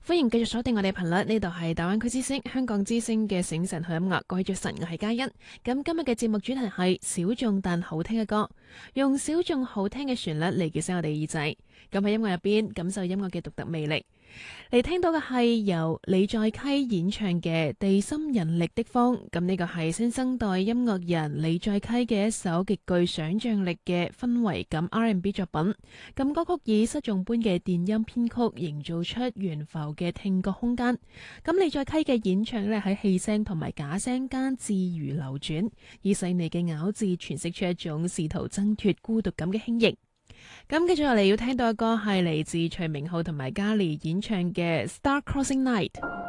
歡迎繼續鎖定我哋頻率，呢度係大灣區之聲、香港之聲嘅醒神好音樂。各位早晨，我係嘉欣。咁今日嘅節目主題係小眾但好聽嘅歌，用小眾好聽嘅旋律嚟叫醒我哋耳仔。咁喺音樂入邊感受音樂嘅獨特魅力。嚟聽到嘅係由李在溪演唱嘅《地心引力的風》。咁呢個係新生代音樂人李在溪嘅一首極具想象力嘅氛圍感 R&B 作品。咁歌曲以失重般嘅電音編曲，營造出懸浮嘅聽覺空間。咁李在溪嘅演唱呢，喺氣聲同埋假聲間自如流轉，以細膩嘅咬字詮釋出一種試圖掙脫孤獨感嘅輕盈。咁繼續落嚟要聽到嘅歌係嚟自徐明浩同埋嘉莉演唱嘅《Star Crossing Night》。